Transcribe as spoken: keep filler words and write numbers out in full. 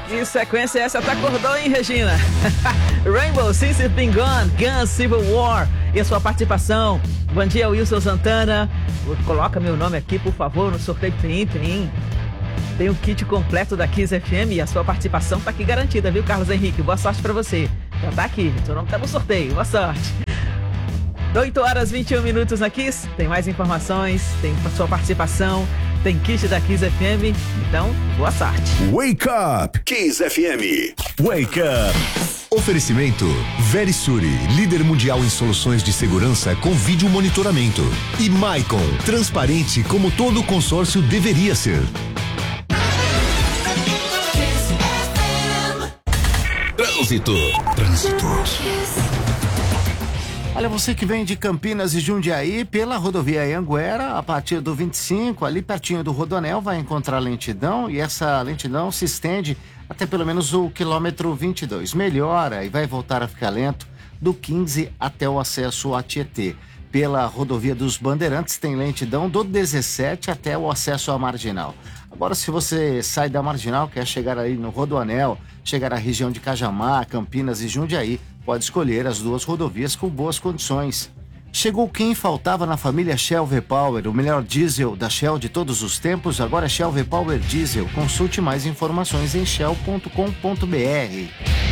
Que sequência é essa? Tu acordou, hein, Regina? Rainbow, Since You've Been Gone, Guns, Civil War. E a sua participação. Bom dia, Wilson Santana. Coloca meu nome aqui, por favor, no sorteio. Tem, tem. Tem o kit completo da Kiss F M e a sua participação tá aqui garantida, viu, Carlos Henrique? Boa sorte pra você. Já tá aqui, seu nome tá no sorteio. Boa sorte. oito horas e vinte e um minutos na Kiss. Tem mais informações, tem a sua participação, tem kit da Kiss F M. Então, boa sorte. Wake Up Kiss F M. Wake Up. Oferecimento Verisuri, líder mundial em soluções de segurança com vídeo monitoramento. E Maicon, transparente como todo consórcio deveria ser. Trânsito. Trânsito. Olha, você que vem de Campinas e Jundiaí, pela rodovia Anhanguera, a partir do vinte e cinco, ali pertinho do Rodoanel, vai encontrar lentidão, e essa lentidão se estende até pelo menos o quilômetro vinte e dois. Melhora e vai voltar a ficar lento do quinze até o acesso a Tietê. Pela rodovia dos Bandeirantes tem lentidão do dezessete até o acesso à Marginal. Agora, se você sai da Marginal, quer chegar aí no Rodoanel, chegar à região de Cajamar, Campinas e Jundiaí, pode escolher as duas rodovias com boas condições. Chegou quem faltava na família Shell V-Power, o melhor diesel da Shell de todos os tempos. Agora é Shell V-Power Diesel. Consulte mais informações em shell ponto com ponto b r.